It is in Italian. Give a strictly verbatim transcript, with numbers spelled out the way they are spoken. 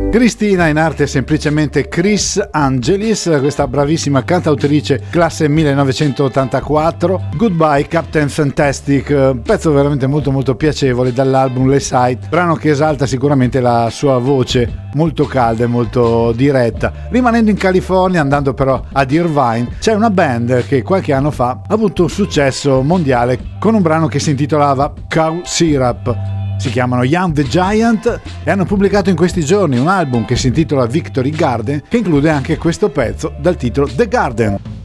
Cristina, in arte semplicemente Chris Angelis, questa bravissima cantautrice classe millenovecentottantaquattro. Goodbye Captain Fantastic, pezzo veramente molto molto piacevole dall'album Le Sight, brano che esalta sicuramente la sua voce molto calda e molto diretta. Rimanendo in California, andando però ad Irvine, c'è una band che qualche anno fa ha avuto un successo mondiale con un brano che si intitolava Cow Syrup. Si chiamano Young the Giant e hanno pubblicato in questi giorni un album che si intitola Victory Garden, che include anche questo pezzo dal titolo The Garden.